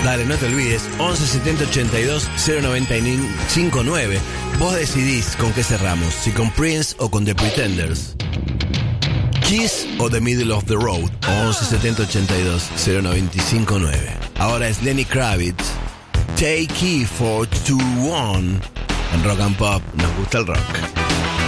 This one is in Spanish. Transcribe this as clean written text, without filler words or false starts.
Dale, no te olvides, 11 70 82 095.9. Vos decidís con qué cerramos, si con Prince o con The Pretenders. Kiss o The Middle of the Road, 11 70 82 095.9. Ahora es Lenny Kravitz, Take Key for 2-1. En Rock and Pop nos gusta el rock.